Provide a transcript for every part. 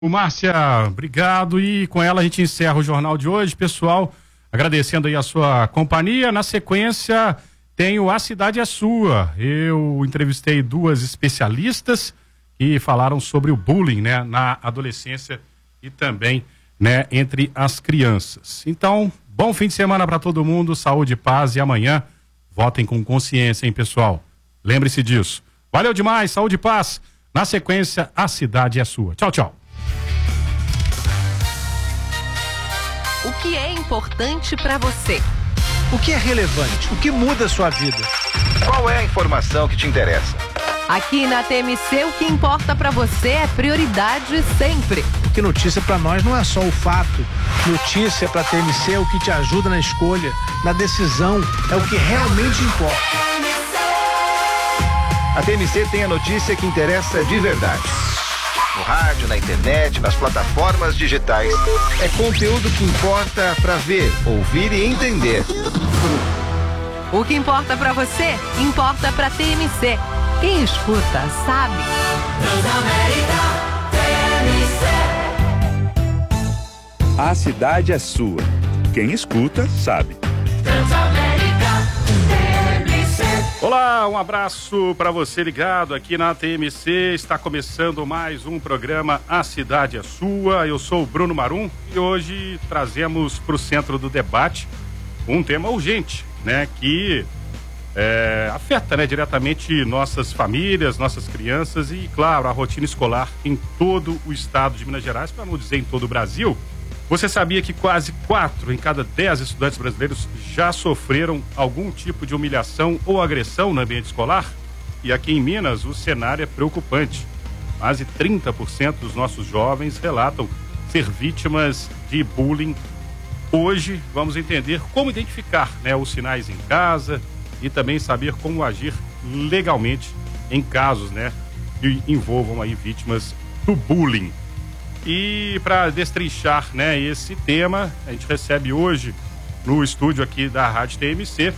Márcia, obrigado. E com ela a gente encerra o jornal de hoje, pessoal. Agradecendo aí a sua companhia. Na sequência, tenho A Cidade é Sua. Eu entrevistei duas especialistas que falaram sobre o bullying, né, na adolescência e também, né, entre as crianças. Então, bom fim de semana para todo mundo, saúde e paz, e amanhã votem com consciência, hein, pessoal? Lembre-se disso. Valeu demais, saúde e paz. Na sequência, A Cidade é Sua. Tchau, tchau. O que é importante para você? O que é relevante? O que muda a sua vida? Qual é a informação que te interessa? Aqui na TMC, o que importa para você é prioridade sempre. Porque notícia para nós não é só o fato. Notícia para TMC é o que te ajuda na escolha, na decisão, é o que realmente importa. A TMC tem a notícia que interessa de verdade. No rádio, na internet, nas plataformas digitais. É conteúdo que importa para ver, ouvir e entender. O que importa para você, importa para TMC. Quem escuta, sabe. Transamérica, TMC. A cidade é sua. Quem escuta, sabe. Transamérica, TMC. Olá, um abraço para você ligado aqui na TMC. Está começando mais um programa A Cidade é Sua. Eu sou o Bruno Marum e hoje trazemos para o centro do debate um tema urgente, né, que afeta, né, diretamente nossas famílias, nossas crianças e, claro, a rotina escolar em todo o estado de Minas Gerais, para não dizer em todo o Brasil. Você sabia que quase 4 em cada 10 estudantes brasileiros já sofreram algum tipo de humilhação ou agressão no ambiente escolar? E aqui em Minas, o cenário é preocupante. Quase 30% dos nossos jovens relatam ser vítimas de bullying. Hoje, vamos entender como identificar, né, os sinais em casa e também saber como agir legalmente em casos, né, que envolvam aí vítimas do bullying. E para destrinchar, né, esse tema, a gente recebe hoje no estúdio aqui da Rádio TMC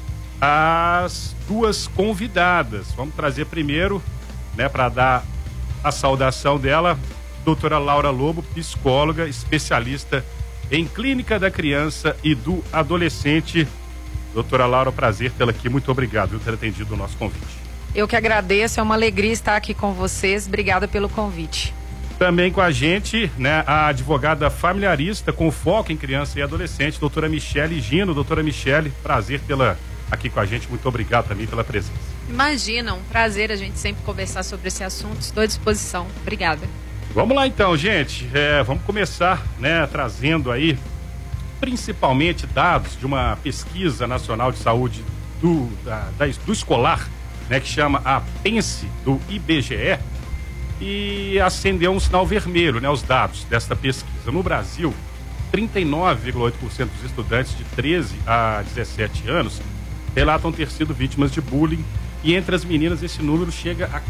as duas convidadas. Vamos trazer primeiro, né, para dar a saudação dela, doutora Laura Lobo, psicóloga, especialista em clínica da criança e do adolescente. Doutora Laura, prazer tê-la aqui. Muito obrigado por ter atendido o nosso convite. Eu que agradeço, é uma alegria estar aqui com vocês. Obrigada pelo convite. Também com a gente, né, a advogada familiarista com foco em criança e adolescente, doutora Michele Gino. Doutora Michele, prazer tê-la aqui com a gente. Muito obrigado também pela presença. Imagina, um prazer a gente sempre conversar sobre esse assunto. Estou à disposição. Obrigada. Vamos lá então, gente. Vamos começar, né, trazendo aí principalmente dados de uma pesquisa nacional de saúde do escolar, né, que chama a PENSE, do IBGE, e acendeu um sinal vermelho, né, os dados desta pesquisa. No Brasil, 39,8% dos estudantes de 13 a 17 anos relatam ter sido vítimas de bullying, e entre as meninas esse número chega a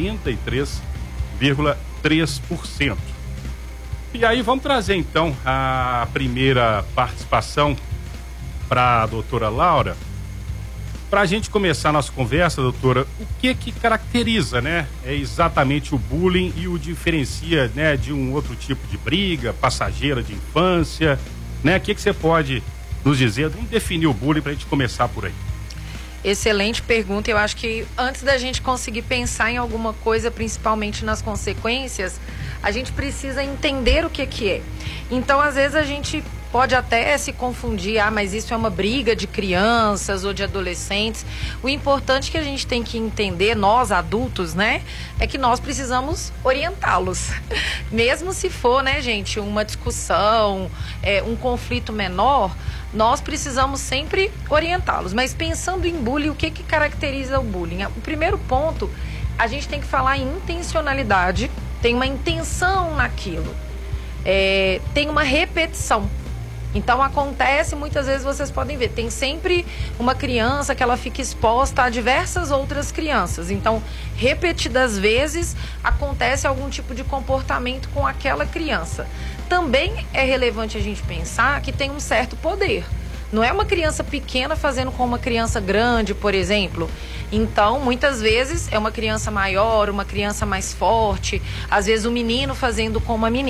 43,3%. E aí vamos trazer então a primeira participação para a doutora Laura. Para a gente começar a nossa conversa, doutora, o que caracteriza, né, exatamente o bullying e o diferencia, né, de um outro tipo de briga passageira de infância, né? O que você pode nos dizer? Vamos definir o bullying para a gente começar por aí. Excelente pergunta. Eu acho que antes da gente conseguir pensar em alguma coisa, principalmente nas consequências, a gente precisa entender o que é. Então, às vezes, a gente pode até se confundir, mas isso é uma briga de crianças ou de adolescentes. O importante que a gente tem que entender, nós adultos, né, é que nós precisamos orientá-los. Mesmo se for, né, gente, uma discussão, um conflito menor, nós precisamos sempre orientá-los. Mas pensando em bullying, o que caracteriza o bullying? O primeiro ponto, a gente tem que falar em intencionalidade, tem uma intenção naquilo, tem uma repetição. Então acontece, muitas vezes vocês podem ver, tem sempre uma criança que ela fica exposta a diversas outras crianças. Então, repetidas vezes, acontece algum tipo de comportamento com aquela criança. Também é relevante a gente pensar que tem um certo poder. Não é uma criança pequena fazendo com uma criança grande, por exemplo. Então, muitas vezes é uma criança maior, uma criança mais forte, às vezes o menino fazendo com uma menina.